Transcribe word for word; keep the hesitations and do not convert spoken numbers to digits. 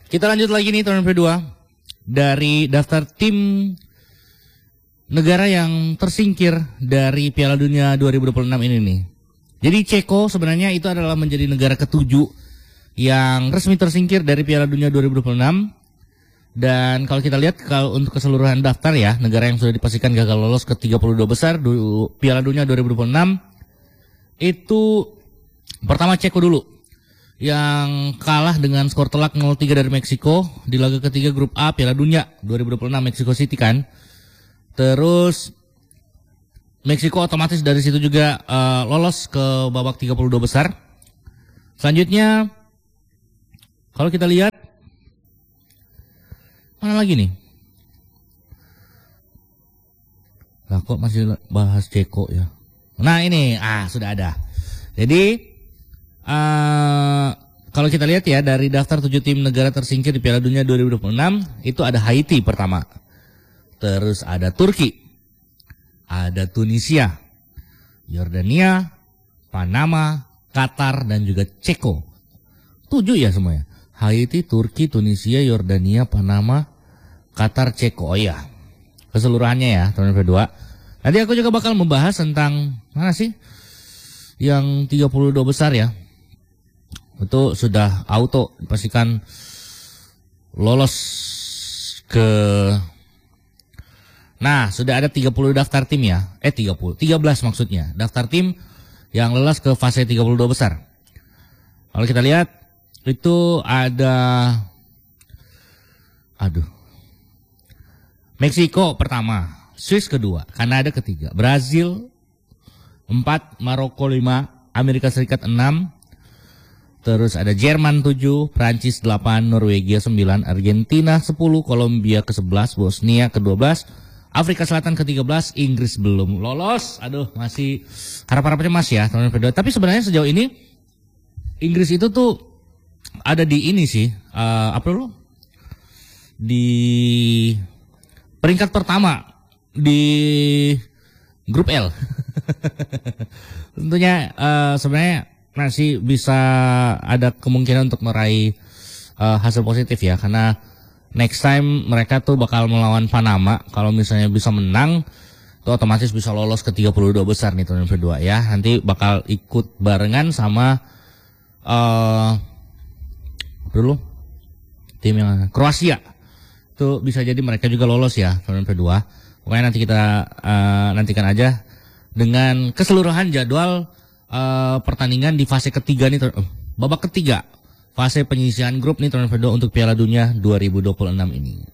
Kita lanjut lagi nih turnamen kedua dari daftar tim negara yang tersingkir dari Piala Dunia dua ribu dua puluh enam ini nih. Jadi Ceko sebenarnya itu adalah menjadi negara ketujuh yang resmi tersingkir dari Piala Dunia dua ribu dua puluh enam. Dan kalau kita lihat kalau untuk keseluruhan daftar ya, negara yang sudah dipastikan gagal lolos ke tiga puluh dua besar du, Piala Dunia dua ribu dua puluh enam itu pertama Ceko dulu, yang kalah dengan skor telak nol tiga dari Meksiko di laga ketiga grup A Piala Dunia dua ribu dua puluh enam, Mexico City kan. Terus Meksiko otomatis dari situ juga uh, lolos ke babak tiga puluh dua besar. Selanjutnya kalau kita lihat mana lagi nih? Lah kok masih bahas Ceko ya? Nah ini, ah sudah ada. Jadi uh, kalau kita lihat ya dari daftar tujuh tim negara tersingkir di Piala Dunia dua ribu dua puluh enam itu ada Haiti pertama, terus ada Turki, ada Tunisia, Yordania, Panama, Qatar dan juga Ceko. Tujuh ya semuanya. Haiti, Turki, Tunisia, Yordania, Panama, Qatar, Ceko. Oh iya, keseluruhannya ya turnamen kedua. Nanti aku juga bakal membahas tentang mana sih yang tiga puluh dua besar ya. Itu sudah auto dipastikan lolos ke. Nah, sudah ada tiga puluh daftar tim ya. Eh tiga puluh, tiga belas maksudnya. Daftar tim yang lolos ke fase tiga puluh dua besar. Kalau kita lihat itu ada, aduh, Meksiko pertama, Swiss kedua, Kanada ketiga, Brazil empat, Maroko lima, Amerika Serikat enam, terus ada Jerman tujuh, Prancis delapan, Norwegia sembilan, Argentina sepuluh, Kolombia ke sebelas, Bosnia ke dua belas, Afrika Selatan ke tiga belas, Inggris belum lolos. Aduh, masih harap-harapnya mas ya tahun kedua. Tapi sebenarnya sejauh ini Inggris itu tuh ada di ini sih, uh, apa dulu? Di peringkat pertama di grup L. Tentunya uh, sebenarnya masih bisa ada kemungkinan untuk meraih uh, hasil positif ya, karena next time mereka tuh bakal melawan Panama. Kalau misalnya bisa menang, itu otomatis bisa lolos ke tiga puluh dua besar nih turnamen kedua ya. Nanti bakal ikut barengan sama uh, dulu tim yang Kroasia. Itu bisa jadi mereka juga lolos ya turnamen kedua. Pokoknya nanti kita uh, nantikan aja dengan keseluruhan jadwal uh, pertandingan di fase ketiga nih, uh, babak ketiga fase penyisihan grup nih turnamen kedua untuk Piala Dunia dua ribu dua puluh enam ini.